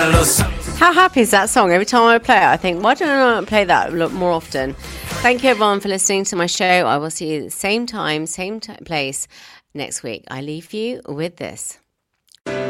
How happy is that song? Every time I play it, I think, why don't I play that more often? Thank you, everyone, for listening to my show. I will see you at the same time, place next week. I leave you with this.